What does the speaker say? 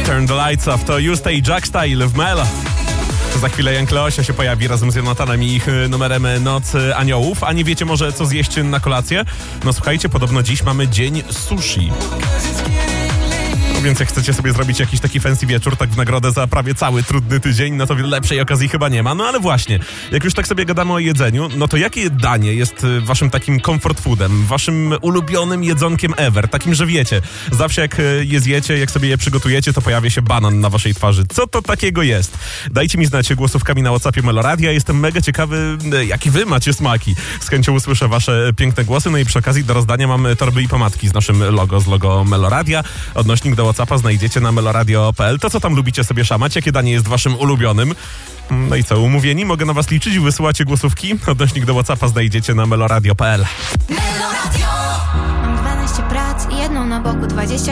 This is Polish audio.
Turn the Lights Off to You Stay Jack Style w Melo. Za chwilę Jan Kleosia się pojawi razem z Jonathanem i ich numerem Noc Aniołów. A nie wiecie może co zjeść na kolację? No słuchajcie, podobno dziś mamy dzień sushi. Więc jak chcecie sobie zrobić jakiś taki fancy wieczór, tak w nagrodę za prawie cały trudny tydzień, no to lepszej okazji chyba nie ma. No ale właśnie, jak już tak sobie gadamy o jedzeniu, no to jakie danie jest waszym takim comfort foodem, waszym ulubionym jedzonkiem ever? Takim, że wiecie, zawsze jak je zjecie, jak sobie je przygotujecie, to pojawia się banan na waszej twarzy. Co to takiego jest? Dajcie mi znać głosówkami na WhatsAppie Meloradia. Jestem mega ciekawy, jakie wy macie smaki. Z chęcią usłyszę wasze piękne głosy. No i przy okazji do rozdania mam torby i pomadki z naszym logo, z logo Meloradia. Odnośnik do WhatsAppa znajdziecie na meloradio.pl. To co tam lubicie sobie szamać? Jakie danie jest waszym ulubionym? No i co, umówieni? Mogę na was liczyć? Wysyłacie głosówki? Odnośnik do WhatsAppa znajdziecie na meloradio.pl. Mam 12 prac i jedną na boku 20